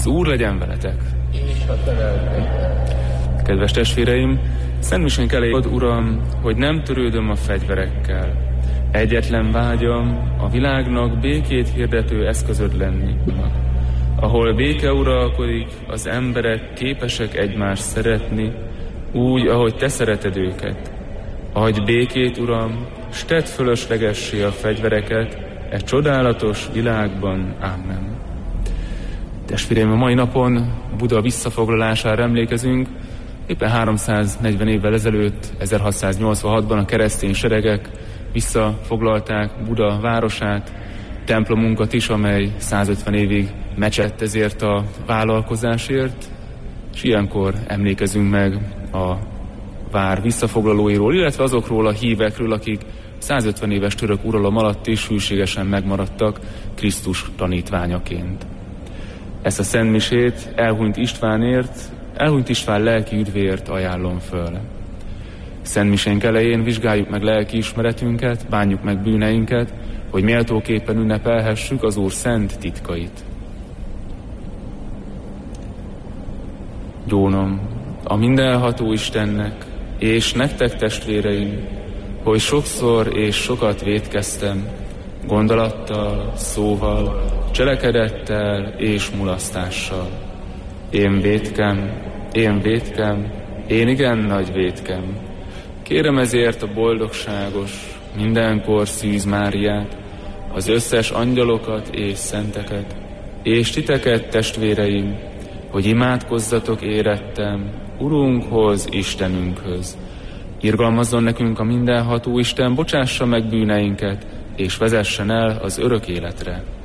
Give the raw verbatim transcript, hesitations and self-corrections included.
Az Úr legyen veletek! És a te lelkedben. Kedves testvéreim, szentmisénk elé ad, Uram, hogy nem törődöm a fegyverekkel. Egyetlen vágyam a világnak békét hirdető eszközöd lenni. Ahol béke uralkodik, az emberek képesek egymást szeretni, úgy, ahogy te szereted őket. Adj békét, Uram, s tedd fölöslegessé a fegyvereket e csodálatos világban. Amen. Testvéreim, a mai napon Buda visszafoglalására emlékezünk. Éppen háromszáznegyven évvel ezelőtt, ezerhatszáznyolcvanhatban a keresztény seregek visszafoglalták Buda városát, templomunkat is, amely százötven évig mecsett ezért a vállalkozásért, és ilyenkor emlékezünk meg a vár visszafoglalóiról, illetve azokról a hívekről, akik százötven éves török uralom alatt is hűségesen megmaradtak Krisztus tanítványaként. Ezt a szentmisét elhunyt Istvánért, elhunyt István lelki üdvéért ajánlom föl. Szentmisénk elején vizsgáljuk meg lelki ismeretünket, bánjuk meg bűneinket, hogy méltóképpen ünnepelhessük az Úr szent titkait. Dónom a mindenható Istennek, és nektek, testvéreim, hogy sokszor és sokat vétkeztem, gondolattal, szóval, cselekedettel és mulasztással. Én vétkem, én vétkem, én igen nagy vétkem. Kérem ezért a boldogságos, mindenkor Szűz Máriát, az összes angyalokat és szenteket, és titeket, testvéreim, hogy imádkozzatok érettem Urunkhoz, Istenünkhöz. Irgalmazzon nekünk a mindenható Isten, bocsássa meg bűneinket, és vezessen el az örök életre.